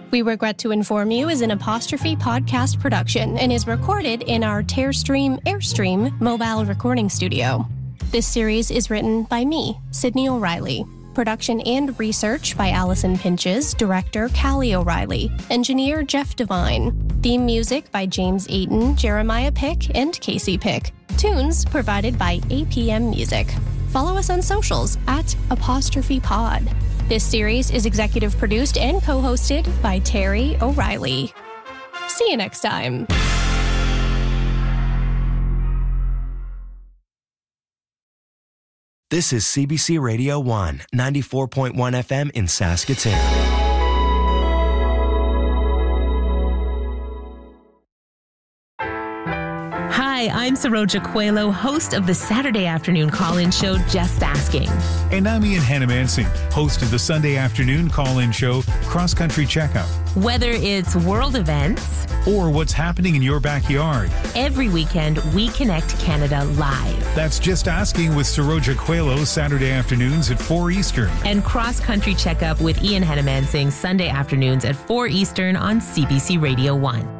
We regret to inform you is an Apostrophe podcast production and is recorded in our Airstream mobile recording studio. This series is written by me, Sydney O'Reilly. Production and research by Allison Pinches, director Callie O'Reilly, engineer Jeff Devine. Theme music by James Eaton, Jeremiah Pick, and Casey Pick. Tunes provided by APM Music. Follow us on socials at Apostrophe Pod. This series is executive produced and co-hosted by Terry O'Reilly. See you next time. This is CBC Radio 1, 94.1 FM in Saskatoon. Hi, I'm Saroja Coelho, host of the Saturday afternoon call-in show, Just Asking. And I'm Ian Hannamansing, host of the Sunday afternoon call-in show, Cross Country Checkup. Whether it's world events or what's happening in your backyard, every weekend we connect Canada live. That's Just Asking with Saroja Coelho, Saturday afternoons at 4 Eastern. And Cross Country Checkup with Ian Hannamansing, Sunday afternoons at 4 Eastern on CBC Radio 1.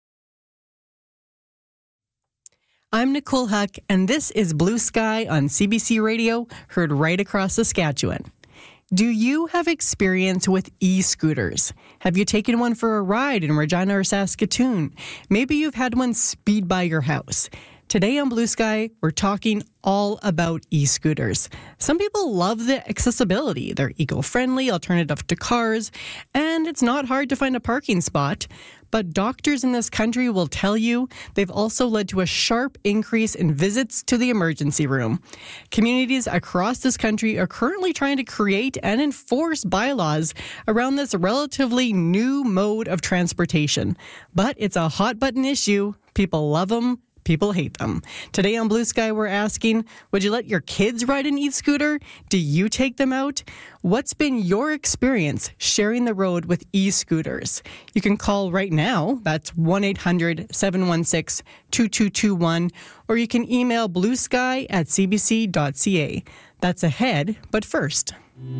I'm Nicole Huck, and this is Blue Sky on CBC Radio, heard right across Saskatchewan. Do you have experience with e-scooters? Have you taken one for a ride in Regina or Saskatoon? Maybe you've had one speed by your house. Today on Blue Sky, we're talking all about e-scooters. Some people love the accessibility. They're eco-friendly, alternative to cars, and it's not hard to find a parking spot. But doctors in this country will tell you they've also led to a sharp increase in visits to the emergency room. Communities across this country are currently trying to create and enforce bylaws around this relatively new mode of transportation. But it's a hot-button issue. People love them. People hate them. Today on Blue Sky, we're asking, would you let your kids ride an e-scooter? Do you take them out? What's been your experience sharing the road with e-scooters? You can call right now. That's 1-800-716-2221. Or you can email bluesky@cbc.ca. That's ahead, but first.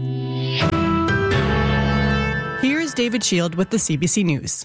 Here's David Shield with the CBC News.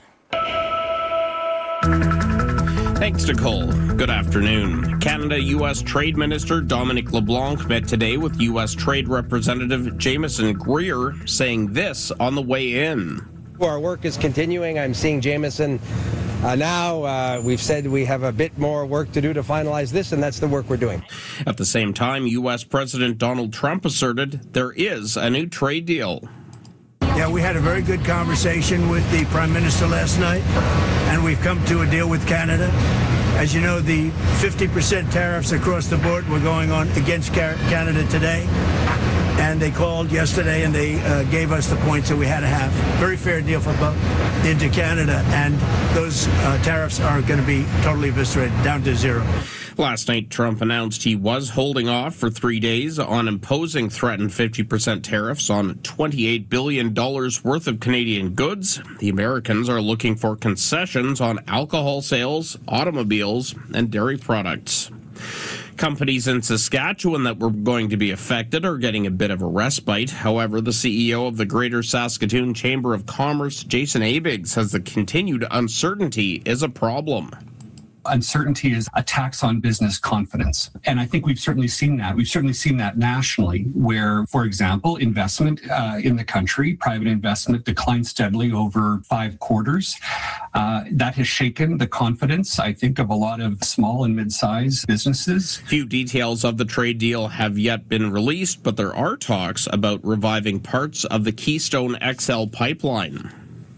Thanks, Nicole. Good afternoon. Canada-U.S. Trade Minister Dominic LeBlanc met today with U.S. Trade Representative Jameson Greer, saying this on the way in. Our work is continuing. I'm seeing Jameson now. We've said we have a bit more work to do to finalize this, and that's the work we're doing. At the same time, U.S. President Donald Trump asserted there is a new trade deal. Yeah, we had a very good conversation with the Prime Minister last night, and we've come to a deal with Canada. As you know, the 50% tariffs across the board were going on against Canada today, and they called yesterday and they gave us the points that we had to have. Very fair deal for both into Canada, and those tariffs are going to be totally eviscerated, down to zero. Last night, Trump announced he was holding off for 3 days on imposing threatened 50% tariffs on $28 billion worth of Canadian goods. The Americans are looking for concessions on alcohol sales, automobiles, and dairy products. Companies in Saskatchewan that were going to be affected are getting a bit of a respite. However, the CEO of the Greater Saskatoon Chamber of Commerce, Jason Abig, says the continued uncertainty is a problem. Uncertainty is a tax on business confidence. And I think we've certainly seen that. We've certainly seen that nationally, where, for example, investment in the country, private investment declined steadily over 5 quarters. That has shaken the confidence, I think, of a lot of small and mid-sized businesses. Few details of the trade deal have yet been released, but there are talks about reviving parts of the Keystone XL pipeline.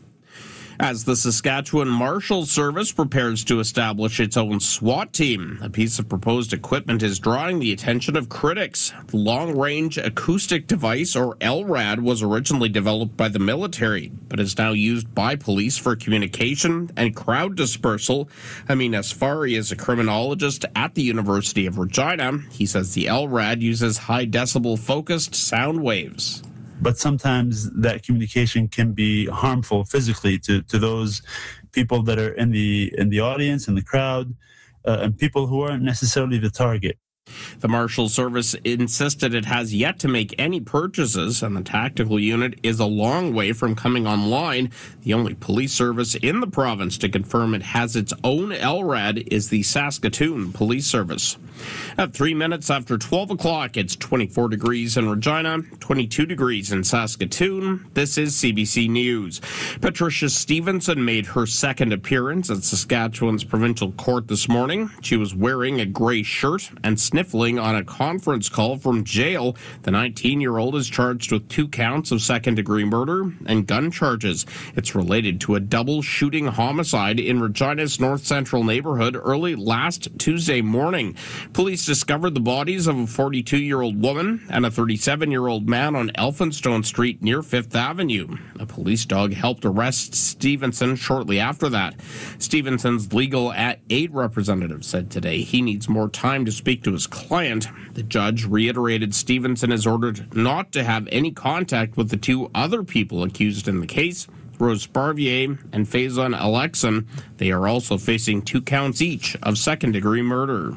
As the Saskatchewan Marshals Service prepares to establish its own SWAT team, a piece of proposed equipment is drawing the attention of critics. The Long-Range Acoustic Device, or LRAD, was originally developed by the military, but is now used by police for communication and crowd dispersal. Amin Asfari is a criminologist at the University of Regina. He says the LRAD uses high-decibel focused sound waves. But sometimes that communication can be harmful physically to those people that are in the audience, in the crowd, and people who aren't necessarily the target. The Marshal Service insisted it has yet to make any purchases, and the tactical unit is a long way from coming online. The only police service in the province to confirm it has its own LRAD is the Saskatoon Police Service. At 3 minutes after 12 o'clock, it's 24 degrees in Regina, 22 degrees in Saskatoon. This is CBC News. Patricia Stevenson made her second appearance at Saskatchewan's provincial court this morning. She was wearing a gray shirt and sniffling on a conference call from jail. The 19-year-old is charged with 2 counts of second-degree murder and gun charges. It's related to a double shooting homicide in Regina's North Central neighborhood early last Tuesday morning. Police discovered the bodies of a 42-year-old woman and a 37-year-old man on Elphinstone Street near 5th Avenue. A police dog helped arrest Stevenson shortly after that. Stevenson's legal aid representative said today he needs more time to speak to his client. The judge reiterated Stevenson is ordered not to have any contact with the 2 other people accused in the case, Rose Barbier and Faison Alexon. They are also facing 2 counts each of second-degree murder.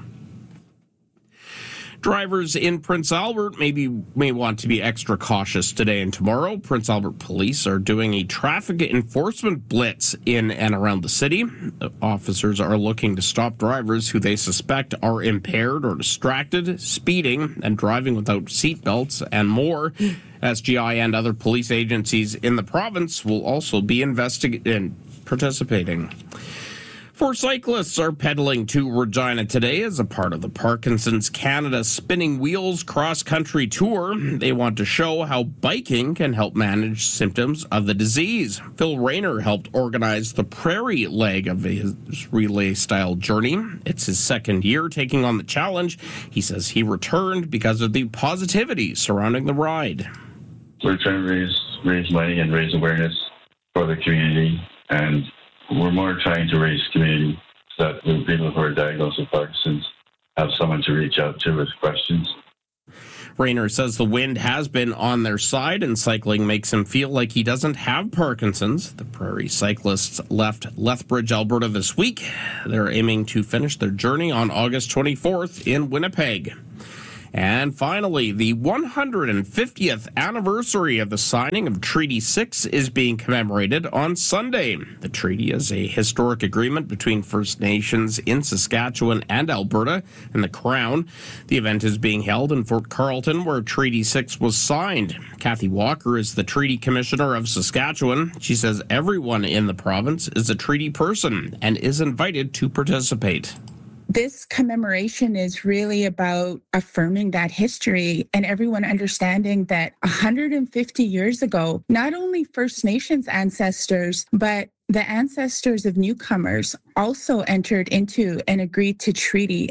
Drivers in Prince Albert may want to be extra cautious today and tomorrow. Prince Albert police are doing a traffic enforcement blitz in and around the city. The officers are looking to stop drivers who they suspect are impaired or distracted, speeding, and driving without seatbelts, and more. SGI and other police agencies in the province will also be participating. 4 cyclists are pedaling to Regina today as a part of the Parkinson's Canada Spinning Wheels cross-country tour. They want to show how biking can help manage symptoms of the disease. Phil Rayner helped organize the prairie leg of his relay-style journey. It's his second year taking on the challenge. He says he returned because of the positivity surrounding the ride. We're trying to raise money and raise awareness for the community, and we're more trying to raise community so that the people who are diagnosed with Parkinson's have someone to reach out to with questions. Rayner says the wind has been on their side and cycling makes him feel like he doesn't have Parkinson's. The prairie cyclists left Lethbridge, Alberta this week. They're aiming to finish their journey on August 24th in Winnipeg. And finally, the 150th anniversary of the signing of Treaty 6 is being commemorated on Sunday. The treaty is a historic agreement between First Nations in Saskatchewan and Alberta and the Crown. The event is being held in Fort Carlton, where Treaty 6 was signed. Kathy Walker is the Treaty Commissioner of Saskatchewan. She says everyone in the province is a treaty person and is invited to participate. This commemoration is really about affirming that history and everyone understanding that 150 years ago, not only First Nations ancestors, but the ancestors of newcomers also entered into and agreed to treaty.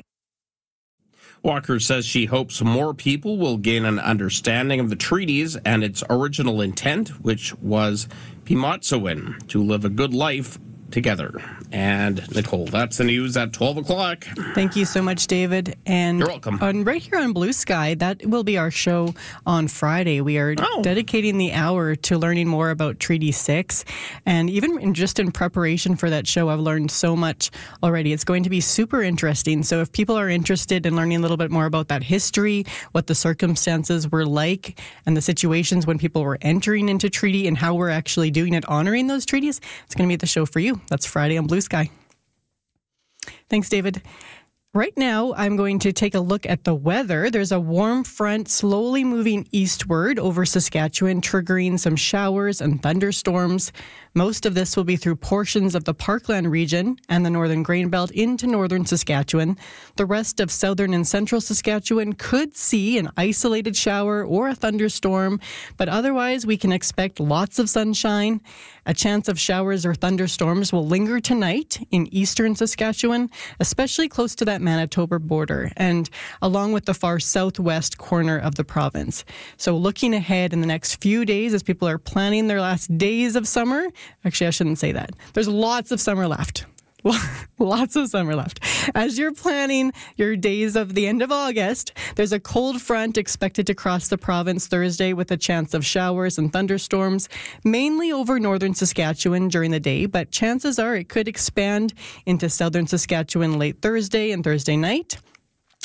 Walker says she hopes more people will gain an understanding of the treaties and its original intent, which was Pimotsawin, to live a good life together. And Nicole, that's the news at 12 o'clock. Thank you so much, David. And you're welcome. Right here on Blue Sky, that will be our show on Friday. We are dedicating the hour to learning more about Treaty 6. And even just in preparation for that show, I've learned so much already. It's going to be super interesting. So if people are interested in learning a little bit more about that history, what the circumstances were like, and the situations when people were entering into treaty and how we're actually doing it, honoring those treaties, it's going to be the show for you. That's Friday on Blue Sky. Thanks, David. Right now, I'm going to take a look at the weather. There's a warm front slowly moving eastward over Saskatchewan, triggering some showers and thunderstorms. Most of this will be through portions of the Parkland region and the northern grain belt into northern Saskatchewan. The rest of southern and central Saskatchewan could see an isolated shower or a thunderstorm, but otherwise we can expect lots of sunshine. A chance of showers or thunderstorms will linger tonight in eastern Saskatchewan, especially close to that Manitoba border and along with the far southwest corner of the province. So looking ahead in the next few days as people are planning their last days of summer, actually I shouldn't say that. There's lots of summer left. Lots of summer left. As you're planning your days of the end of August, there's a cold front expected to cross the province Thursday with a chance of showers and thunderstorms, mainly over northern Saskatchewan during the day, but chances are it could expand into southern Saskatchewan late Thursday and Thursday night.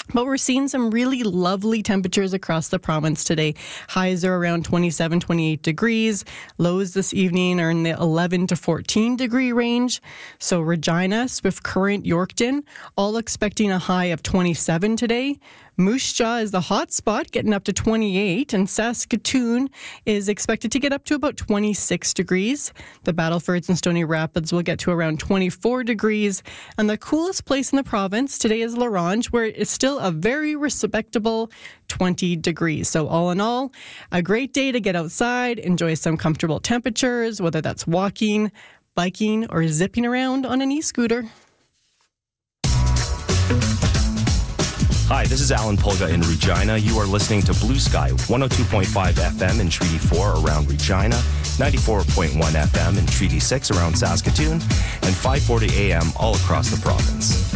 But we're seeing some really lovely temperatures across the province today. Highs are around 27, 28 degrees. Lows this evening are in the 11 to 14 degree range. So Regina, Swift Current, Yorkton, all expecting a high of 27 today. Moose Jaw is the hot spot, getting up to 28, and Saskatoon is expected to get up to about 26 degrees. The Battlefords and Stony Rapids will get to around 24 degrees. And the coolest place in the province today is La Ronge, where it's still a very respectable 20 degrees. So all in all, a great day to get outside, enjoy some comfortable temperatures, whether that's walking, biking, or zipping around on an e-scooter. Hi, this is Alan Pulga in Regina. You are listening to Blue Sky, 102.5 FM in Treaty 4 around Regina, 94.1 FM in Treaty 6 around Saskatoon, and 540 AM all across the province.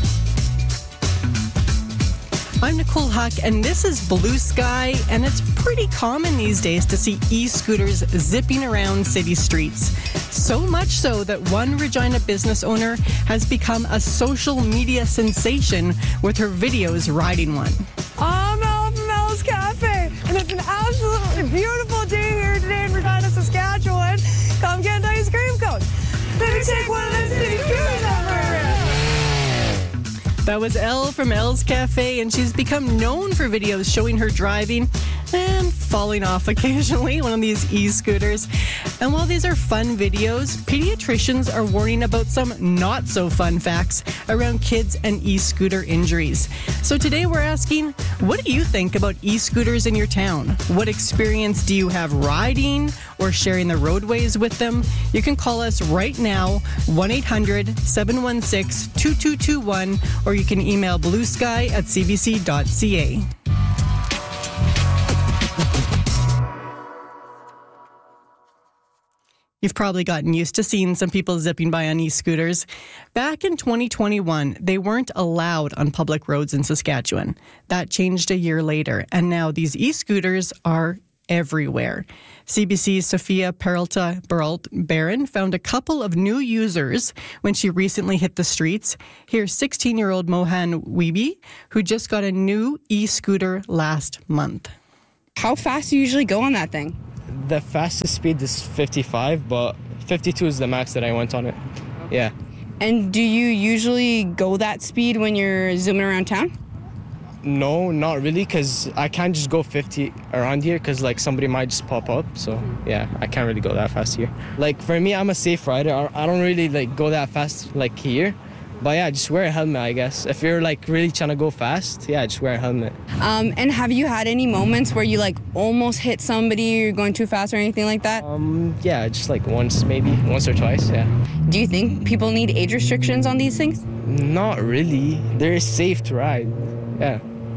I'm Nicole Huck, and this is Blue Sky, and it's pretty common these days to see e-scooters zipping around city streets. So much so that one Regina business owner has become a social media sensation with her videos riding one. I'm Elle from Elle's Cafe, and it's an absolutely beautiful day here today in Regina, Saskatchewan. Come get an ice cream cone. Let me take one of those city scooters over. That was Elle from Elle's Cafe, and she's become known for videos showing her driving and falling off occasionally one of these e-scooters. And while these are fun videos, pediatricians are warning about some not so fun facts around kids and e-scooter injuries. So today we're asking, what do you think about e-scooters in your town? What experience do you have riding or sharing the roadways with them? You can call us right now, 1-800-716-2221, or you can email bluesky@cbc.ca. You've probably gotten used to seeing some people zipping by on e-scooters. Back in 2021, they weren't allowed on public roads in Saskatchewan. That changed a year later, and now these e-scooters are everywhere. CBC's Sophia Peralta Barron found a couple of new users when she recently hit the streets. Here's 16-year-old Mohan Weeby, who just got a new e-scooter last month. How fast do you usually go on that thing? The fastest speed is 55, but 52 is the max that I went on it. Yeah. And do you usually go that speed when you're zooming around town? No, not really, because I can't just go 50 around here because, like, somebody might just pop up. So, yeah, I can't really go that fast here. Like, for me, I'm a safe rider. I don't really, like, go that fast, like, here. But, yeah, just wear a helmet, I guess. If you're, like, really trying to go fast, yeah, just wear a helmet. And have you had any moments where you, like, almost hit somebody or you're going too fast or anything like that? Yeah, just, like, once or twice, yeah. Do you think people need age restrictions on these things? Not really. They're safe to ride, yeah.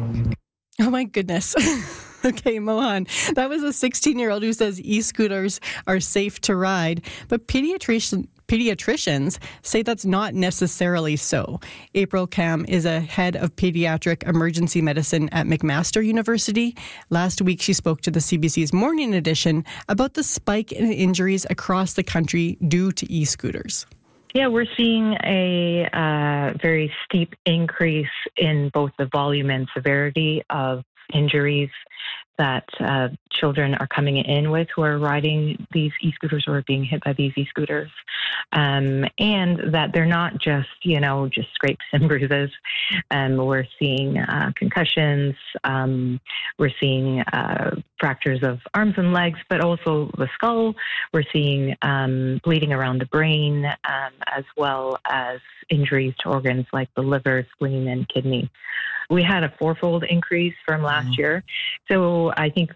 Oh, my goodness. Okay, Mohan, that was a 16-year-old who says e-scooters are safe to ride, but pediatricians say that's not necessarily so. April Kam is a head of pediatric emergency medicine at McMaster University. Last week, she spoke to the CBC's Morning Edition about the spike in injuries across the country due to e-scooters. Yeah, we're seeing a very steep increase in both the volume and severity of injuries that children are coming in with who are riding these e-scooters or being hit by these e-scooters. And that they're not just scrapes and bruises. We're seeing concussions. We're seeing fractures of arms and legs, but also the skull. We're seeing bleeding around the brain, as well as injuries to organs like the liver, spleen, and kidney. We had a fourfold increase from last year. So I think,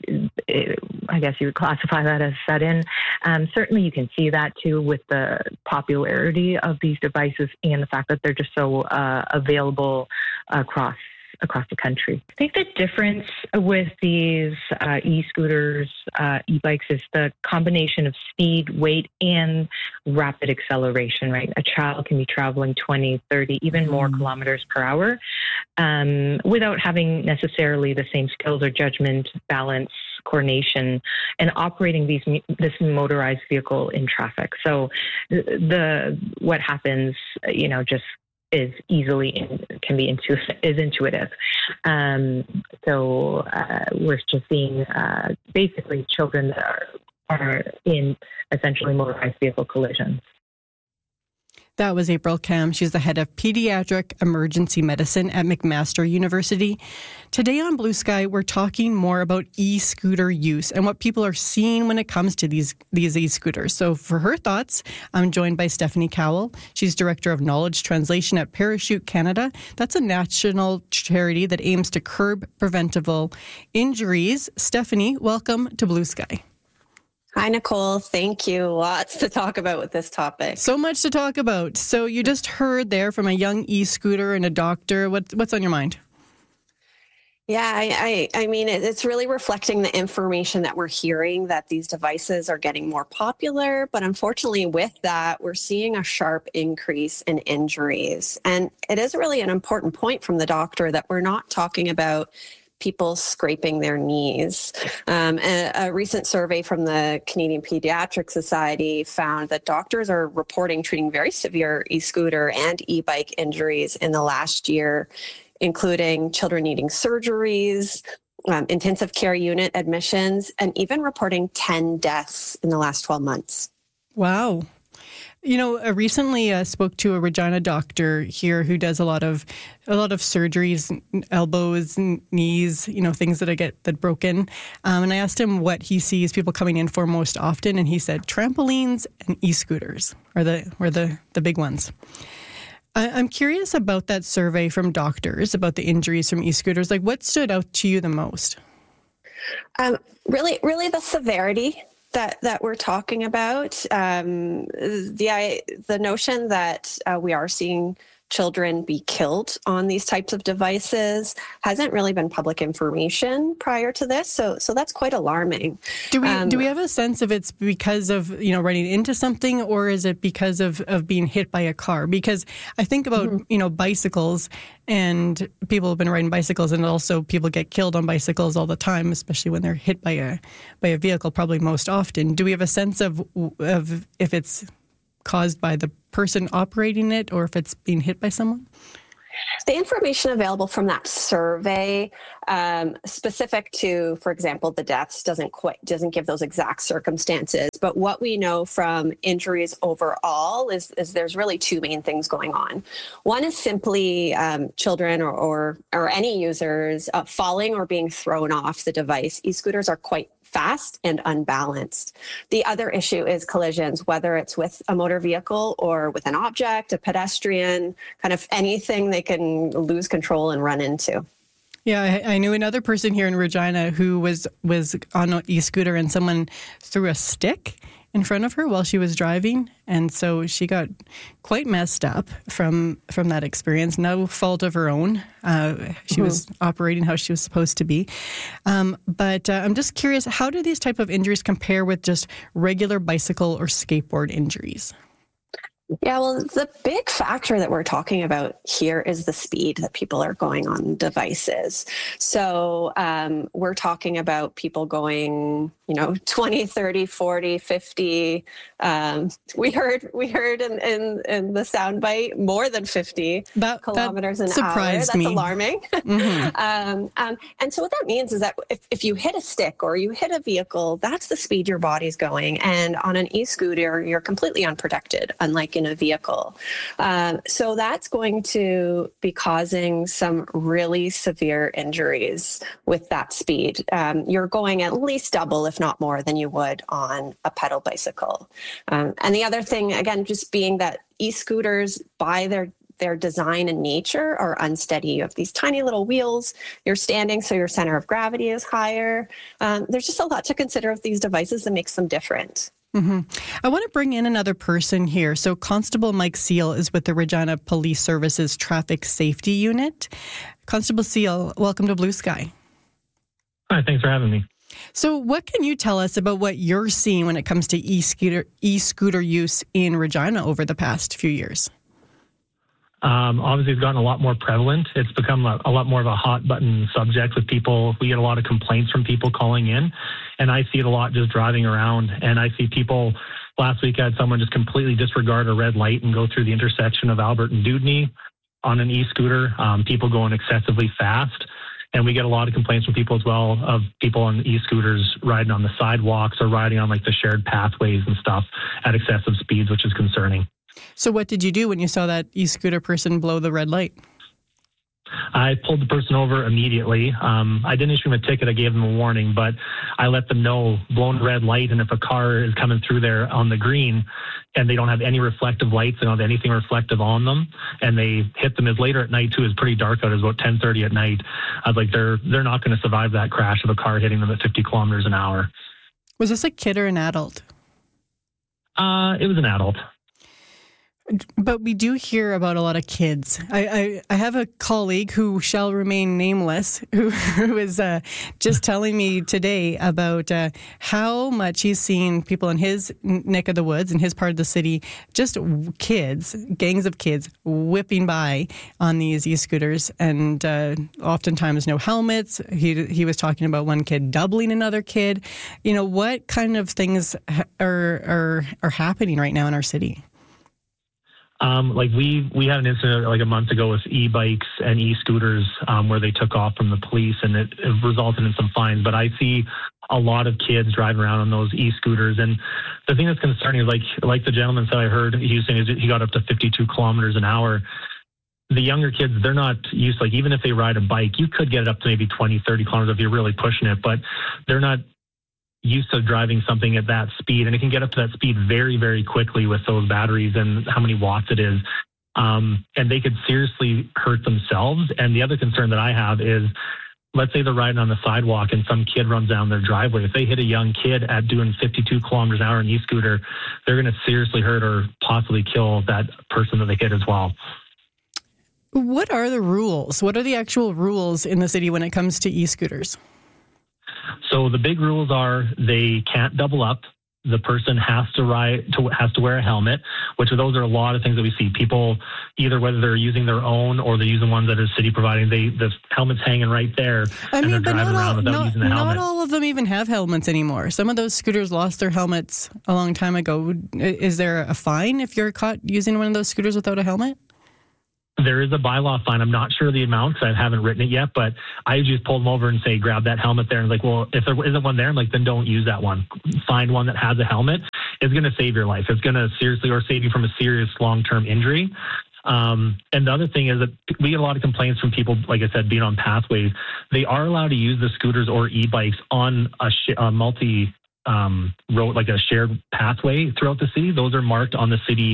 I guess you would classify that as sudden. Certainly you can see that too with the popularity of these devices and the fact that they're just so available across the country. I think the difference with these e-scooters, e-bikes is the combination of speed, weight, and rapid acceleration, right? A child can be traveling 20, 30, even more kilometers per hour without having necessarily the same skills or judgment, balance, coordination, and operating this motorized vehicle in traffic. So what happens, just is intuitive. So we're just seeing basically children that are in essentially motorized vehicle collisions. That was April Kam. She's the head of pediatric emergency medicine at McMaster University. Today on Blue Sky, we're talking more about e-scooter use and what people are seeing when it comes to these e-scooters. So for her thoughts, I'm joined by Stephanie Cowell. She's Director of Knowledge Translation at Parachute Canada. That's a national charity that aims to curb preventable injuries. Stephanie, welcome to Blue Sky. Hi, Nicole. Thank you. Lots to talk about with this topic. So much to talk about. So you just heard there from a young e-scooter and a doctor. What's on your mind? Yeah, I mean, it's really reflecting the information that we're hearing, that these devices are getting more popular. But unfortunately, with that, we're seeing a sharp increase in injuries. And it is really an important point from the doctor that we're not talking about people scraping their knees. A recent survey from the Canadian Pediatric Society found that doctors are reporting treating very severe e-scooter and e-bike injuries in the last year, including children needing surgeries, intensive care unit admissions, and even reporting 10 deaths in the last 12 months. Wow. You know, I recently spoke to a Regina doctor here who does a lot of surgeries, elbows, knees, things that get broken. And I asked him what he sees people coming in for most often, and he said trampolines and e-scooters are the big ones. I'm curious about that survey from doctors about the injuries from e-scooters. Like, what stood out to you the most? Really the severity that we're talking about, the notion that we are seeing children be killed on these types of devices hasn't really been public information prior to this, so that's quite alarming. Do we have a sense of it's because of running into something, or is it because of being hit by a car? Because I think about bicycles, and people have been riding bicycles, and also people get killed on bicycles all the time, especially when they're hit by a vehicle, probably most often. Do we have a sense of if it's caused by the person operating it or if it's being hit by someone? The information available from that survey, specific to, for example, the deaths, doesn't give those exact circumstances. But what we know from injuries overall is there's really two main things going on. One is simply children or any users falling or being thrown off the device. E-scooters are quite fast and unbalanced. The other issue is collisions, whether it's with a motor vehicle or with an object, a pedestrian, kind of anything they can lose control and run into. Yeah, I knew another person here in Regina who was on an e-scooter, and someone threw a stick in front of her while she was driving, and so she got quite messed up from that experience. No fault of her own. She was operating how she was supposed to be. But I'm just curious, how do these type of injuries compare with just regular bicycle or skateboard injuries? Yeah, well, the big factor that we're talking about here is the speed that people are going on devices. So we're talking about people going, 20, 30, 40, 50. We heard in the soundbite more than 50 kilometers an hour. That's alarming. Mm-hmm. And so what that means is that if you hit a stick or you hit a vehicle, that's the speed your body's going. And on an e-scooter, you're completely unprotected, unlike in a vehicle. So that's going to be causing some really severe injuries with that speed. You're going at least double, if not more, than you would on a pedal bicycle. And the other thing, again, just being that e-scooters, by their design and nature, are unsteady. You have these tiny little wheels. You're standing, so your center of gravity is higher. There's just a lot to consider with these devices that makes them different. Mm-hmm. I want to bring in another person here. So Constable Mike Seal is with the Regina Police Services Traffic Safety Unit. Constable Seal, welcome to Blue Sky. Hi, thanks for having me. So what can you tell us about what you're seeing when it comes to e-scooter use in Regina over the past few years? Obviously, it's gotten a lot more prevalent. It's become a lot more of a hot button subject with people. We get a lot of complaints from people calling in, and I see it a lot just driving around. And I see people, last week I had someone just completely disregard a red light and go through the intersection of Albert and Dewdney. on an e-scooter, people going excessively fast. And we get a lot of complaints from people as well of people on e-scooters riding on the sidewalks or riding on like the shared pathways and stuff at excessive speeds, which is concerning. So what did you do when you saw that e-scooter person blow the red light? I pulled the person over immediately. I didn't issue them a ticket. I gave them a warning, but I let them know, blown red light, and if a car is coming through there on the green and they don't have any reflective lights, they don't have anything reflective on them, and they hit them as later at night too, it's pretty dark out, it's about 10:30 at night. I was like, they're not going to survive that crash of a car hitting them at 50 kilometers an hour. Was this a kid or an adult? It was an adult. But we do hear about a lot of kids. I have a colleague who shall remain nameless who is just telling me today about how much he's seen people in his neck of the woods, in his part of the city, just kids, gangs of kids whipping by on these e-scooters, and oftentimes no helmets. He was talking about one kid doubling another kid. You know, what kind of things are happening right now in our city? Like we had an incident like a month ago with e-bikes and e-scooters where they took off from the police, and it resulted in some fines. But I see a lot of kids driving around on those e-scooters, and the thing that's concerning is like the gentleman said, I heard he was saying he got up to 52 kilometers an hour. The younger kids, they're not used, like even if they ride a bike, you could get it up to maybe 20, 30 kilometers if you're really pushing it, but they're not used to driving something at that speed, and it can get up to that speed very, very quickly with those batteries and how many watts it is. And they could seriously hurt themselves. And the other concern that I have is, let's say they're riding on the sidewalk and some kid runs down their driveway. If they hit a young kid at doing 52 kilometers an hour on an e-scooter, they're going to seriously hurt or possibly kill that person that they hit as well. What are the rules? What are the actual rules in the city when it comes to e-scooters? So the big rules are they can't double up. The person has to wear a helmet, which those are a lot of things that we see. People, either whether they're using their own or they're using ones that are city providing, the helmet's hanging right there, and they're driving around without using the helmet. Not all of them even have helmets anymore. Some of those scooters lost their helmets a long time ago. Is there a fine if you're caught using one of those scooters without a helmet? There is a bylaw fine. I'm not sure the amount because I haven't written it yet, but I just pull them over and say, grab that helmet there. And like, well, if there isn't one there, I'm like, then don't use that one. Find one that has a helmet. It's going to save your life. It's going to seriously or save you from a serious long-term injury. And the other thing is that we get a lot of complaints from people, like I said, being on pathways. They are allowed to use the scooters or e-bikes on a multi road, like a shared pathway throughout the city. Those are marked on the city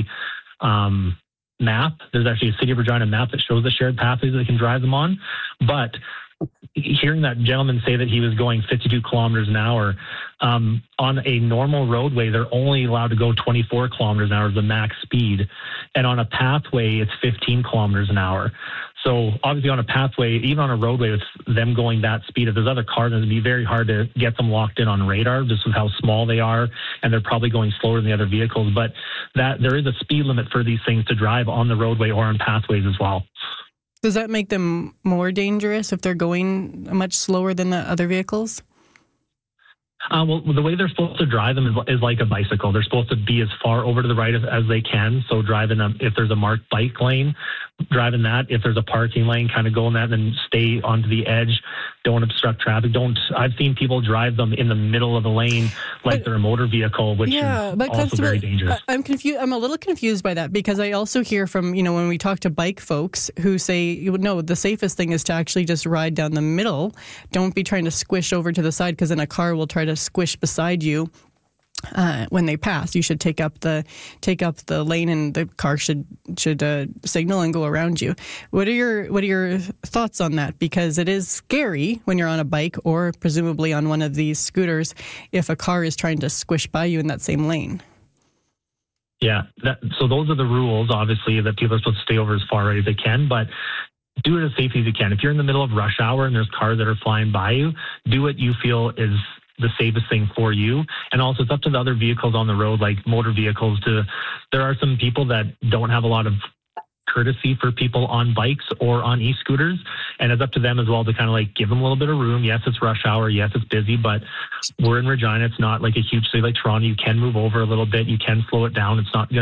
map. There's actually a City of Regina map that shows the shared pathways that they can drive them on. But hearing that gentleman say that he was going 52 kilometers an hour on a normal roadway, they're only allowed to go 24 kilometers an hour, the max speed. And on a pathway, it's 15 kilometers an hour. So obviously on a pathway, even on a roadway with them going that speed, if there's other cars, it'd be very hard to get them locked in on radar just with how small they are, and they're probably going slower than the other vehicles. But that there is a speed limit for these things to drive on the roadway or on pathways as well. Does that make them more dangerous if they're going much slower than the other vehicles? Well, the way they're supposed to drive them is like a bicycle. They're supposed to be as far over to the right as they can. So driving if there's a marked bike lane, driving that. If there's a parking lane, kind of go in that and then stay onto the edge. Don't obstruct traffic. I've seen people drive them in the middle of the lane like they're a motor vehicle, which is also very dangerous. I'm confused. I'm a little confused by that because I also hear from, when we talk to bike folks who say, no, the safest thing is to actually just ride down the middle. Don't be trying to squish over to the side because then a car will try to squish beside you. When they pass, you should take up the lane, and the car should signal and go around you. What are your thoughts on that? Because it is scary when you're on a bike or presumably on one of these scooters if a car is trying to squish by you in that same lane. Yeah, so those are the rules, obviously, that people are supposed to stay over as far right as they can, but do it as safely as you can. If you're in the middle of rush hour and there's cars that are flying by you, do what you feel is the safest thing for you. And also it's up to the other vehicles on the road, like motor vehicles. There are some people that don't have a lot of courtesy for people on bikes or on e-scooters, and it's up to them as well to kind of like give them a little bit of room. Yes, it's rush hour. Yes, it's busy, but we're in Regina. It's not like a huge city like Toronto. You can move over a little bit. You can slow it down. It's not going to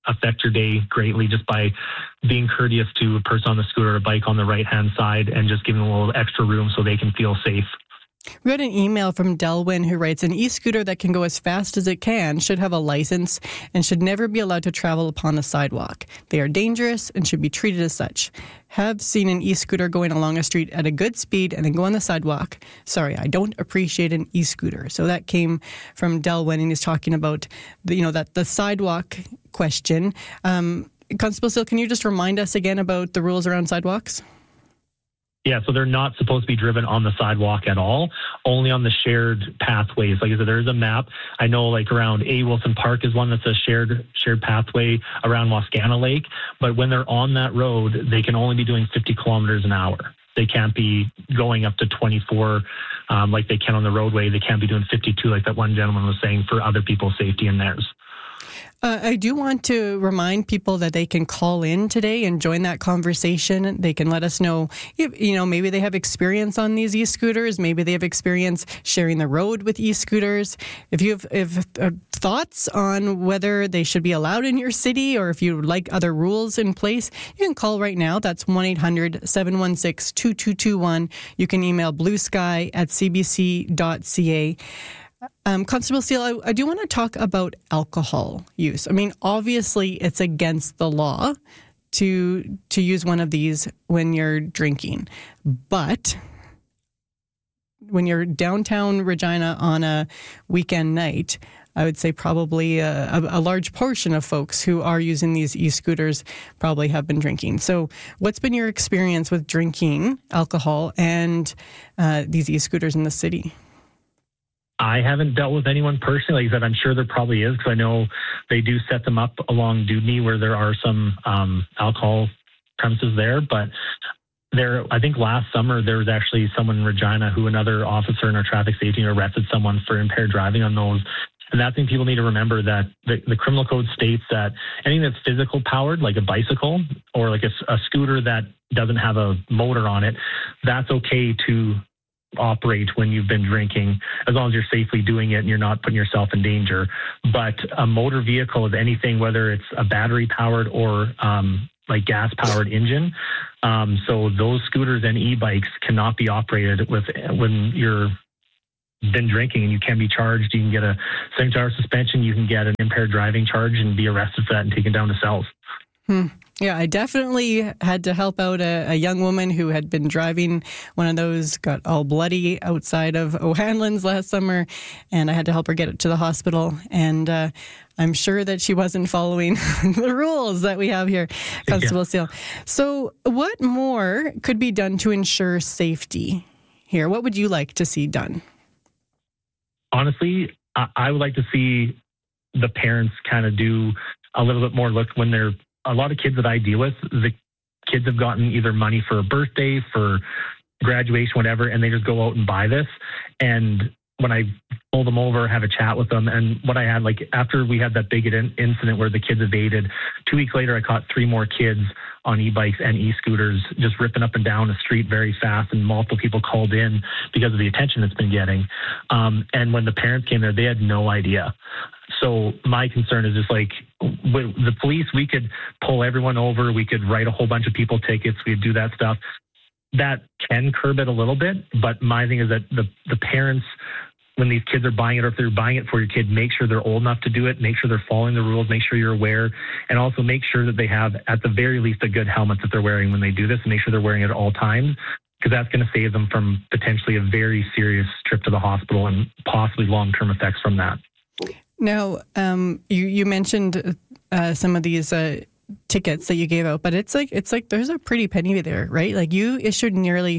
affect your day greatly just by being courteous to a person on the scooter or bike on the right-hand side and just giving them a little extra room so they can feel safe. We got an email from Delwyn who writes, an e-scooter that can go as fast as it can should have a license and should never be allowed to travel upon a sidewalk. They are dangerous and should be treated as such. Have seen an e-scooter going along a street at a good speed and then go on the sidewalk. Sorry, I don't appreciate an e-scooter. So that came from Delwyn, and he's talking about the sidewalk question. Constable Steele, can you just remind us again about the rules around sidewalks? Yeah, so they're not supposed to be driven on the sidewalk at all, only on the shared pathways. Like I said, there's a map. I know like around A. Wilson Park is one that's a shared pathway around Wascana Lake. But when they're on that road, they can only be doing 50 kilometers an hour. They can't be going up to 24 like they can on the roadway. They can't be doing 52 like that one gentleman was saying for other people's safety and theirs. I do want to remind people that they can call in today and join that conversation. They can let us know, maybe they have experience on these e-scooters. Maybe they have experience sharing the road with e-scooters. If you have thoughts on whether they should be allowed in your city or if you would like other rules in place, you can call right now. That's 1-800-716-2221. You can email bluesky@cbc.ca. Constable Steele, I do want to talk about alcohol use. I mean, obviously, it's against the law to use one of these when you're drinking. But when you're downtown Regina on a weekend night, I would say probably a large portion of folks who are using these e-scooters probably have been drinking. So what's been your experience with drinking alcohol and these e-scooters in the city? I haven't dealt with anyone personally. Like I said, I'm sure there probably is because I know they do set them up along Dewdney where there are some alcohol premises there. But I think last summer there was actually someone in Regina who another officer in our traffic safety arrested someone for impaired driving on those. And that's thing people need to remember that the criminal code states that anything that's physical powered, like a bicycle or like a scooter that doesn't have a motor on it, that's okay to operate when you've been drinking, as long as you're safely doing it and you're not putting yourself in danger. But a motor vehicle is anything, whether it's a battery powered or like gas powered engine. So those scooters and e-bikes cannot be operated when you're been drinking, and you can be charged. You can get a 7-hour suspension. You can get an impaired driving charge and be arrested for that and taken down to cells. Yeah, I definitely had to help out a young woman who had been driving one of those, got all bloody outside of O'Hanlon's last summer, and I had to help her get it to the hospital. And I'm sure that she wasn't following the rules that we have here, Constable Steele. So what more could be done to ensure safety here? What would you like to see done? Honestly, I would like to see the parents kind of do a little bit more look when they're a lot of kids that I deal with, the kids have gotten either money for a birthday, for graduation, whatever, and they just go out and buy this. And when I pull them over, have a chat with them, and what I had, like after we had that big incident where the kids evaded, 2 weeks later I caught 3 more kids on e-bikes and e-scooters just ripping up and down the street very fast, and multiple people called in because of the attention it's been getting. And when the parents came there, they had no idea. So my concern is just like with the police, we could pull everyone over. We could write a whole bunch of people tickets. We could do that stuff. That can curb it a little bit. But my thing is that the parents, when these kids are buying it, or if they're buying it for your kid, make sure they're old enough to do it. Make sure they're following the rules. Make sure you're aware. And also make sure that they have, at the very least, a good helmet that they're wearing when they do this. And make sure they're wearing it at all times, because that's going to save them from potentially a very serious trip to the hospital and possibly long-term effects from that. Now, you mentioned some of these tickets that you gave out, but it's like there's a pretty penny there, right? Like you issued nearly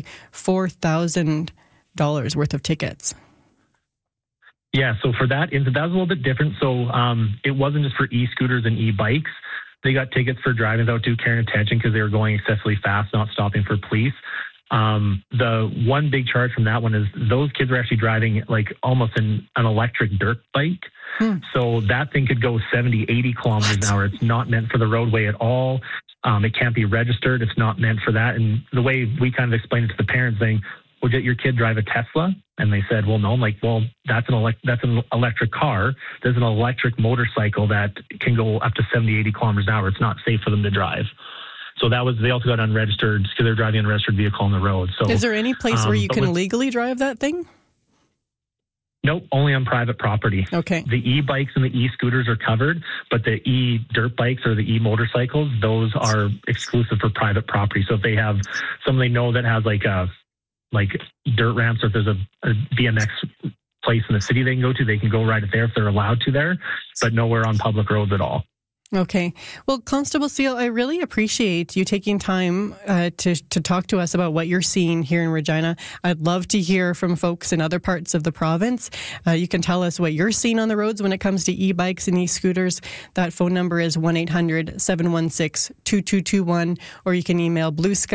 $4,000 worth of tickets. Yeah, so for that was a little bit different. So it wasn't just for e-scooters and e-bikes. They got tickets for driving without due care and attention because they were going excessively fast, not stopping for police. The one big charge from that one is those kids were actually driving like almost an electric dirt bike. So that thing could go 70, 80 kilometers an hour. It's not meant for the roadway at all. It can't be registered. It's not meant for that. And the way we kind of explained it to the parents, saying would your kid drive a Tesla? And they said, well, no. I'm like, well, that's an electric car. There's an electric motorcycle that can go up to 70, 80 kilometers an hour. It's not safe for them to drive. So they also got unregistered because they're driving an unregistered vehicle on the road. So, is there any place where you can legally drive that thing? Nope, only on private property. Okay. The e-bikes and the e-scooters are covered, but the e-dirt bikes or the e-motorcycles, those are exclusive for private property. So if they have somebody they know that has like dirt ramps, or if there's a BMX place in the city they can go to, they can go ride it there if they're allowed to there, but nowhere on public roads at all. Okay. Well, Constable Seal, I really appreciate you taking time to talk to us about what you're seeing here in Regina. I'd love to hear from folks in other parts of the province. You can tell us what you're seeing on the roads when it comes to e-bikes and e-scooters. That phone number is 1-800-716-2221, or you can email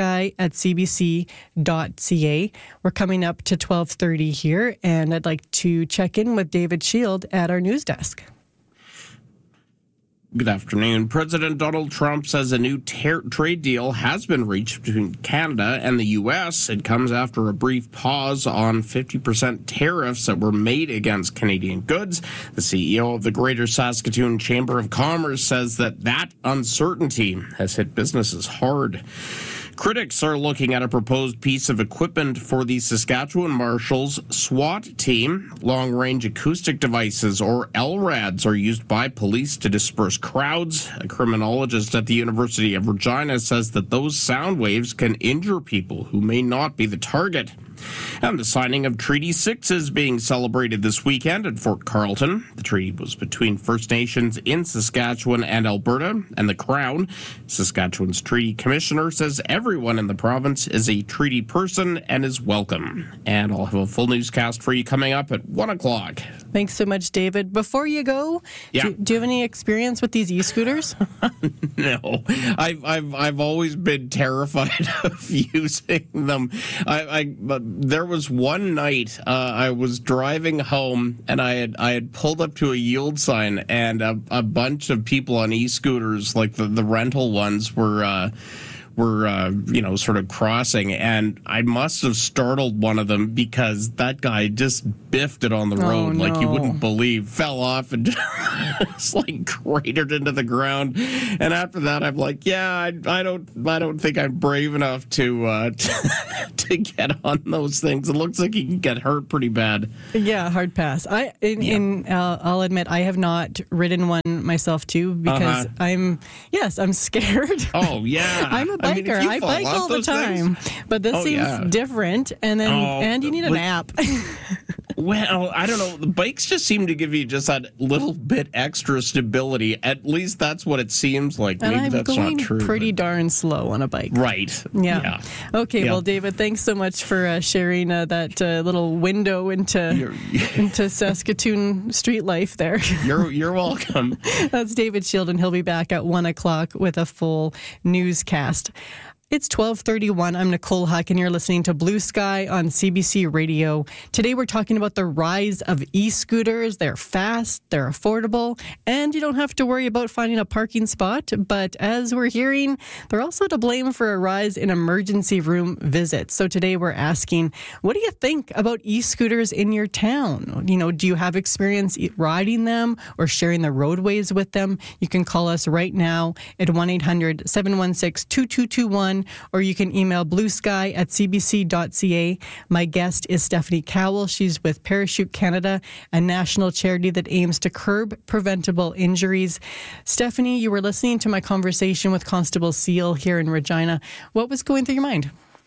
bluesky@cbc.ca. We're coming up to 12:30 here, and I'd like to check in with David Shield at our news desk. Good afternoon. President Donald Trump says a new trade deal has been reached between Canada and the U.S. It comes after a brief pause on 50% tariffs that were made against Canadian goods. The CEO of the Greater Saskatoon Chamber of Commerce says that uncertainty has hit businesses hard. Critics are looking at a proposed piece of equipment for the Saskatchewan Marshals SWAT team. Long-range acoustic devices, or LRADs, are used by police to disperse crowds. A criminologist at the University of Regina says that those sound waves can injure people who may not be the target. And the signing of Treaty 6 is being celebrated this weekend at Fort Carlton. The treaty was between First Nations in Saskatchewan and Alberta and the Crown. Saskatchewan's Treaty Commissioner says everyone in the province is a treaty person and is welcome. And I'll have a full newscast for you coming up at 1 o'clock. Thanks so much, David. Before you go, do you have any experience with these e-scooters? No. I've always been terrified of using them. There was one night I was driving home and I had pulled up to a yield sign, and a bunch of people on e-scooters, like the rental ones, were sort of crossing, and I must have startled one of them because that guy just biffed it on the road like you wouldn't believe. Fell off and just like cratered into the ground. And after that, I'm like, I don't think I'm brave enough to get on those things. It looks like you can get hurt pretty bad. Yeah, hard pass. I'll admit I have not ridden one myself too because I'm scared. Oh yeah, I'm a biker. I bike all the time, but this seems different. And then, and you need a nap. Well, I don't know. The bikes just seem to give you just that little bit extra stability. At least that's what it seems like. And maybe that's not true. I'm going pretty darn slow on a bike. Right. Yeah. Okay. Yeah. Well, David, thanks so much for sharing that little window into Saskatoon street life there. You're welcome. That's David Shield, and he'll be back at 1 o'clock with a full newscast. It's 12:31. I'm Nicole Huck, and you're listening to Blue Sky on CBC Radio. Today, we're talking about the rise of e-scooters. They're fast, they're affordable, and you don't have to worry about finding a parking spot. But as we're hearing, they're also to blame for a rise in emergency room visits. So today, we're asking, what do you think about e-scooters in your town? Do you have experience riding them or sharing the roadways with them? You can call us right now at 1-800-716-2221. Or you can email bluesky@cbc.ca. My guest is Stephanie Cowell. She's with Parachute Canada, a national charity that aims to curb preventable injuries. Stephanie, you were listening to my conversation with Constable Seal here in Regina. What was going through your mind?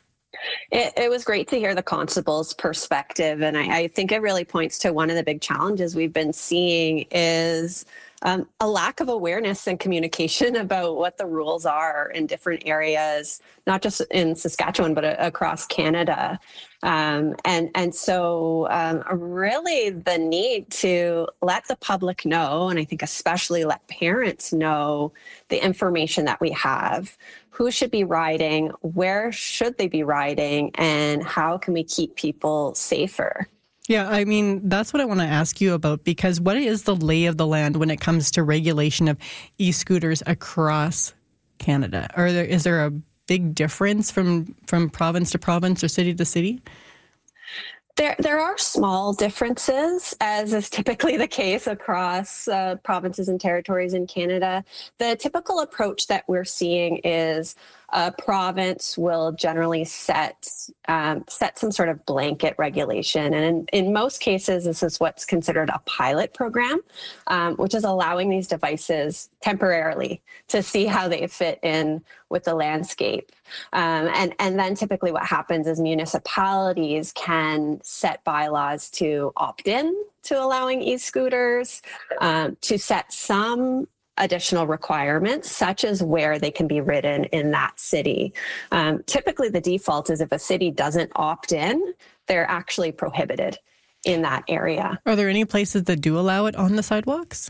It was great to hear the constable's perspective, and I think it really points to one of the big challenges we've been seeing is a lack of awareness and communication about what the rules are in different areas, not just in Saskatchewan, but across Canada. And so really the need to let the public know, and I think especially let parents know the information that we have, who should be riding, where should they be riding, and how can we keep people safer? Yeah, I mean, that's what I want to ask you about, because what is the lay of the land when it comes to regulation of e-scooters across Canada? Is there a big difference from province to province or city to city? There are small differences, as is typically the case across provinces and territories in Canada. The typical approach that we're seeing is a province will generally set some sort of blanket regulation. And in most cases, this is what's considered a pilot program, which is allowing these devices temporarily to see how they fit in with the landscape. And then typically what happens is municipalities can set bylaws to opt in to allowing e-scooters, to set some additional requirements, such as where they can be ridden in that city. Typically, the default is if a city doesn't opt in, they're actually prohibited in that area. Are there any places that do allow it on the sidewalks?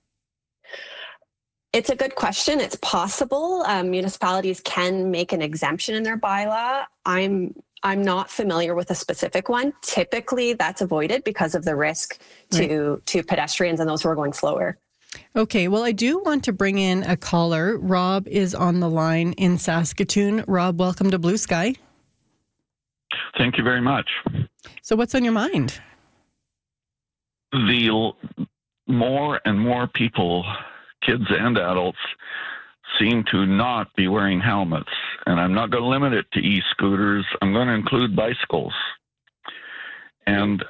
It's a good question. It's possible. Municipalities can make an exemption in their bylaw. I'm not familiar with a specific one. Typically, that's avoided because of the risk to pedestrians and those who are going slower. Okay, well, I do want to bring in a caller. Rob is on the line in Saskatoon. Rob, welcome to Blue Sky. Thank you very much. So what's on your mind? The more and more people, kids and adults, seem to not be wearing helmets. And I'm not going to limit it to e-scooters. I'm going to include bicycles. And,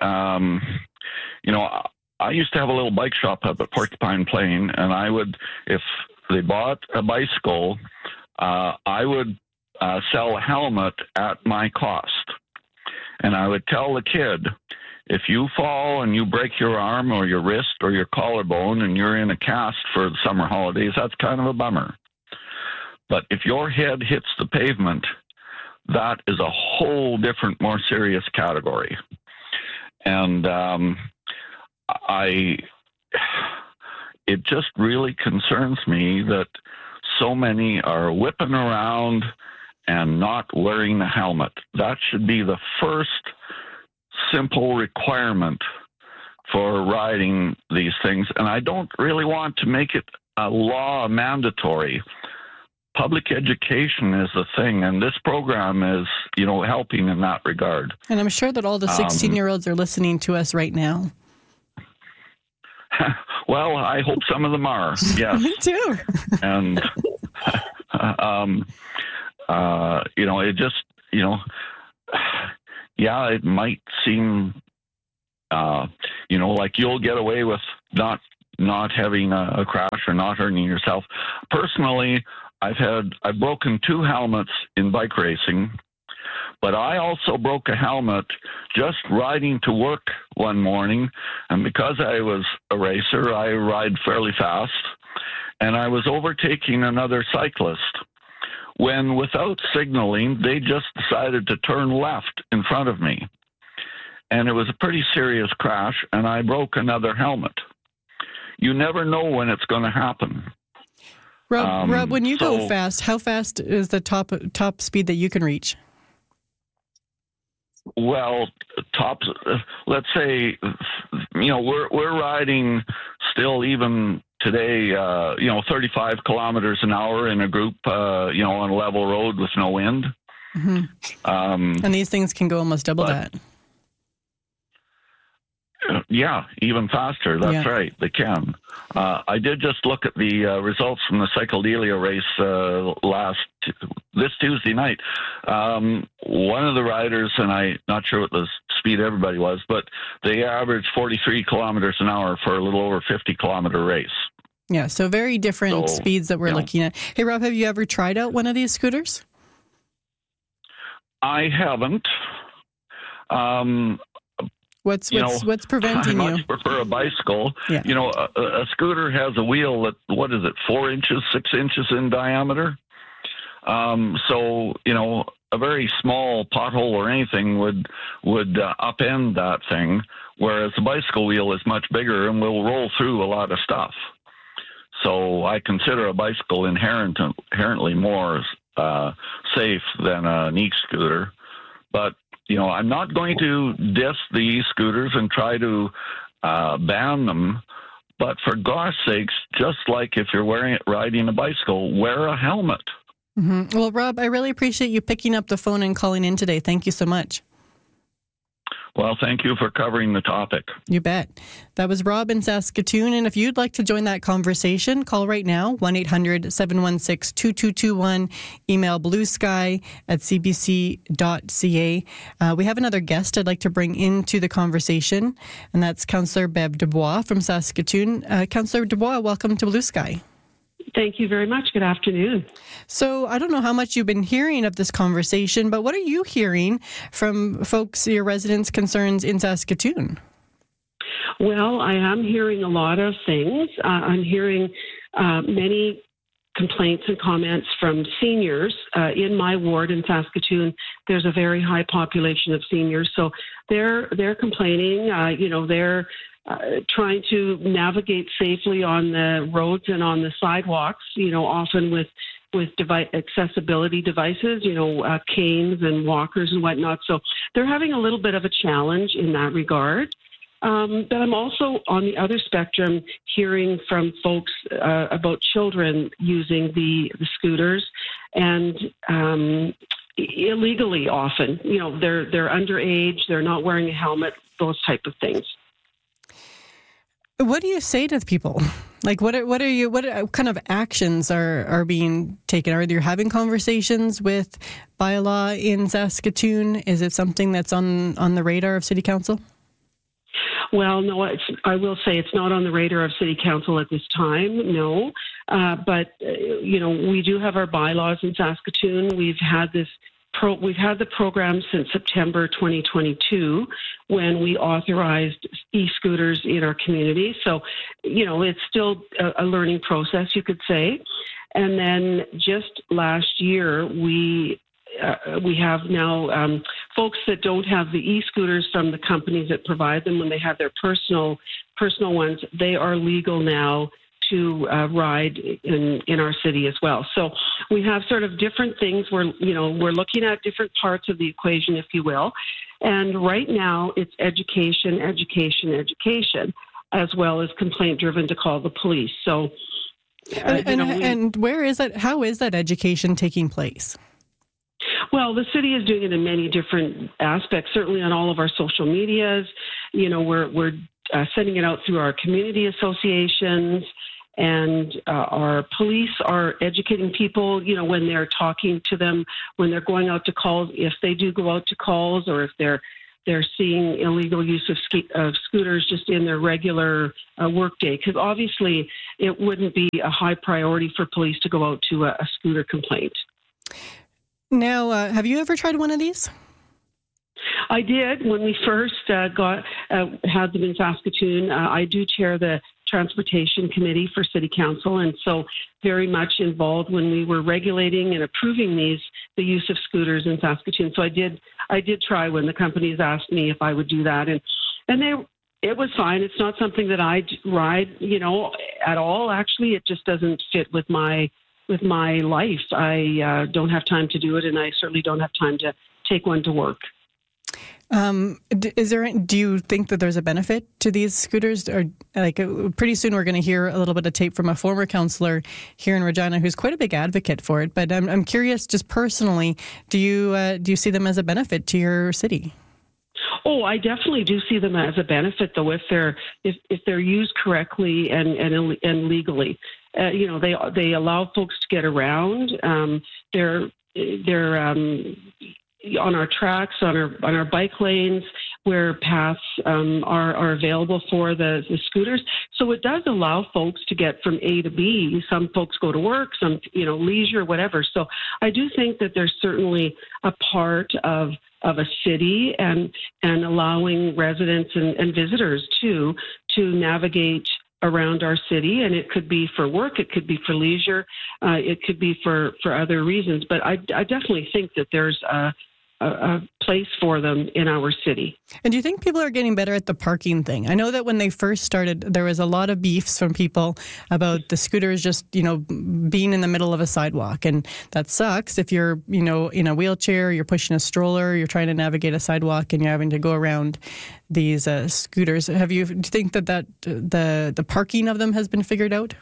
I used to have a little bike shop up at Porcupine Plain, and I would, if they bought a bicycle, I would sell a helmet at my cost. And I would tell the kid, if you fall and you break your arm or your wrist or your collarbone and you're in a cast for the summer holidays, that's kind of a bummer. But if your head hits the pavement, that is a whole different, more serious category. And it just really concerns me that so many are whipping around and not wearing the helmet. That should be the first simple requirement for riding these things. And I don't really want to make it a law mandatory. Public education is the thing, and this program is, helping in that regard. And I'm sure that all the 16-year-olds are listening to us right now. Well, I hope some of them are. Yes. Me too. And, it just, it might seem, like you'll get away with not having a crash or not hurting yourself. Personally, I've broken 2 helmets in bike racing. But I also broke a helmet just riding to work one morning. And because I was a racer, I ride fairly fast. And I was overtaking another cyclist when, without signaling, they just decided to turn left in front of me. And it was a pretty serious crash, and I broke another helmet. You never know when it's going to happen. Rob, when you go fast, how fast is the top speed that you can reach? Well, let's say, we're riding still even today, 35 kilometers an hour in a group, on a level road with no wind. Mm-hmm. And these things can go almost double that. Yeah, even faster. That's right. They can. I did just look at the results from the Cycledelia race this Tuesday night. One of the riders, and I'm not sure what the speed everybody was, but they averaged 43 kilometers an hour for a little over 50-kilometer race. Yeah, so very different speeds that we're looking at. Hey, Rob, have you ever tried out one of these scooters? I haven't. What's preventing you? I much prefer a bicycle. Yeah. A scooter has a wheel that, 4 inches, 6 inches in diameter. So, a very small pothole or anything would upend that thing, whereas a bicycle wheel is much bigger and will roll through a lot of stuff. So I consider a bicycle inherently more safe than an e-scooter. But I'm not going to diss the e-scooters and try to ban them, but for gosh sakes, just like if you're riding a bicycle, wear a helmet. Mm-hmm. Well, Rob, I really appreciate you picking up the phone and calling in today. Thank you so much. Well, thank you for covering the topic. You bet. That was Rob in Saskatoon. And if you'd like to join that conversation, call right now, 1-800-716-2221. Email bluesky@cbc.ca. We have another guest I'd like to bring into the conversation, and that's Councillor Bev Dubois from Saskatoon. Councillor Dubois, welcome to Blue Sky. Thank you very much. Good afternoon. So I don't know how much you've been hearing of this conversation, but what are you hearing from folks, your residents' concerns in Saskatoon? Well, I am hearing a lot of things. I'm hearing many complaints and comments from seniors. In my ward in Saskatoon, there's a very high population of seniors. So they're complaining, they're trying to navigate safely on the roads and on the sidewalks, often with accessibility devices, canes and walkers and whatnot. So they're having a little bit of a challenge in that regard. But I'm also on the other spectrum hearing from folks about children using the scooters and illegally often. They're underage, they're not wearing a helmet, those type of things. What do you say to the people? Like, what kind of actions are being taken? Are you having conversations with bylaw in Saskatoon? Is it something that's on the radar of City Council? Well, no, I will say it's not on the radar of City Council at this time, no. But we do have our bylaws in Saskatoon. We've had the program since September 2022 when we authorized e-scooters in our community. So, it's still a learning process, you could say. And then just last year, we have now folks that don't have the e-scooters from the companies that provide them when they have their personal ones. They are legal now to ride in our city as well. So we have sort of different things. We're looking at different parts of the equation, if you will. And right now it's education, as well as complaint-driven to call the police. So, and where is that? How is that education taking place? Well, the city is doing it in many different aspects, certainly on all of our social medias. We're sending it out through our community associations, and our police are educating people, when they're talking to them, when they're going out to calls, if they do go out to calls, or if they're seeing illegal use of scooters just in their regular workday. Because obviously it wouldn't be a high priority for police to go out to a scooter complaint. Now, have you ever tried one of these? I did when we first had them in Saskatoon. I do chair the Transportation Committee for City Council, and so very much involved when we were regulating and approving the use of scooters in Saskatoon. So I did try when the companies asked me if I would do that, and it was fine. It's not something that I ride, at all. Actually, it just doesn't fit with my life. I don't have time to do it, and I certainly don't have time to take one to work. Do you think that there's a benefit to these scooters? Or pretty soon we're going to hear a little bit of tape from a former councillor here in Regina who's quite a big advocate for it. But I'm curious, just personally, do you see them as a benefit to your city? Oh, I definitely do see them as a benefit, though, if they're used correctly and legally. They allow folks to get around. They're on our tracks, on our bike lanes, where paths are available for the scooters. So it does allow folks to get from A to B. Some folks go to work, some leisure, whatever. So I do think that there's certainly a part of a city and allowing residents and visitors to navigate around our city, and it could be for work, it could be for leisure, it could be for other reasons. But I definitely think that there's a place for them in our city. And do you think people are getting better at the parking thing? I know that when they first started, there was a lot of beefs from people about the scooters just, being in the middle of a sidewalk. And that sucks if you're, in a wheelchair, you're pushing a stroller, you're trying to navigate a sidewalk and you're having to go around these scooters. Do you think that the parking of them has been figured out?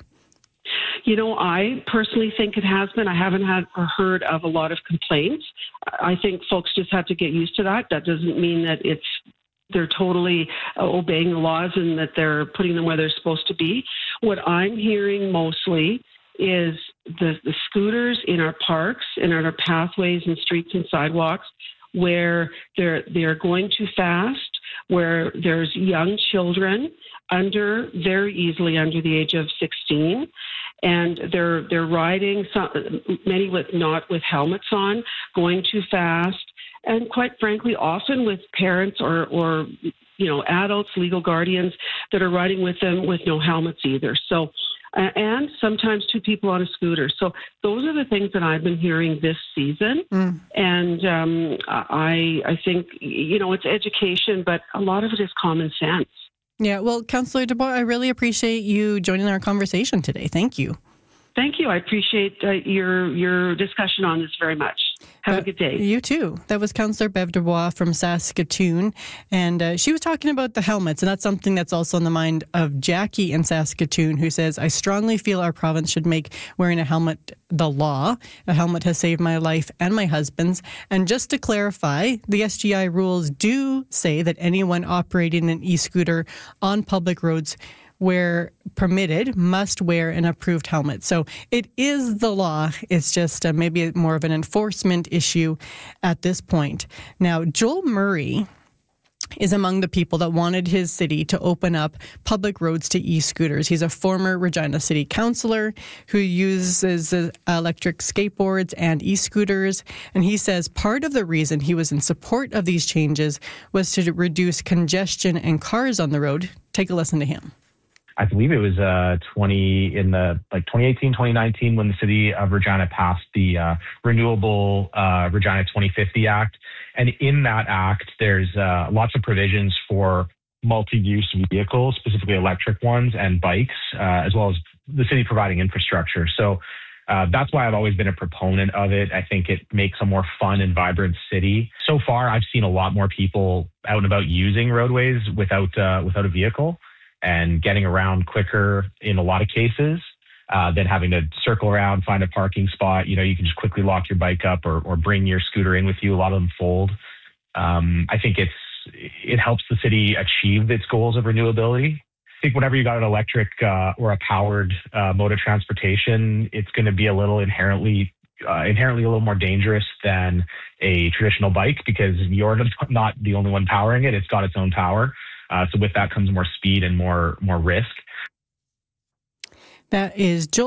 I personally think it has been. I haven't heard of a lot of complaints. I think folks just have to get used to that. That doesn't mean that it's they're totally obeying the laws and that they're putting them where they're supposed to be. What I'm hearing mostly is the scooters in our parks and on our pathways and streets and sidewalks where they're going too fast, where there's young children very easily under the age of 16, and they're riding, many not with helmets on, going too fast, and quite frankly, often with parents or adults, legal guardians that are riding with them with no helmets either. So, and sometimes two people on a scooter. So those are the things that I've been hearing this season. And I think, it's education, but a lot of it is common sense. Yeah, well, Councillor Dubois, I really appreciate you joining our conversation today. Thank you. Thank you. I appreciate your discussion on this very much. Have a good day. You too. That was Councillor Bev Dubois from Saskatoon. And she was talking about the helmets. And that's something that's also on the mind of Jackie in Saskatoon, who says, I strongly feel our province should make wearing a helmet the law. A helmet has saved my life and my husband's. And just to clarify, the SGI rules do say that anyone operating an e-scooter on public roads where permitted must wear an approved helmet. So it is the law. It's just maybe more of an enforcement issue at this point. Now, Joel Murray is among the people that wanted his city to open up public roads to e-scooters. He's a former Regina City councillor who uses electric skateboards and e-scooters. And he says part of the reason he was in support of these changes was to reduce congestion and cars on the road. Take a listen to him. I believe it was 2018, 2019 when the city of Regina passed the Renewable Regina 2050 Act. And in that act, there's lots of provisions for multi-use vehicles, specifically electric ones and bikes, as well as the city providing infrastructure. So that's why I've always been a proponent of it. I think it makes a more fun and vibrant city. So far, I've seen a lot more people out and about using roadways without a vehicle and getting around quicker in a lot of cases than having to circle around, find a parking spot. You can just quickly lock your bike up or bring your scooter in with you. A lot of them fold. I think it helps the city achieve its goals of renewability. I think whenever you got an electric or a powered mode of transportation, it's going to be inherently a little more dangerous than a traditional bike because you're not the only one powering it. It's got its own power. So with that comes more speed and more risk. That is Joel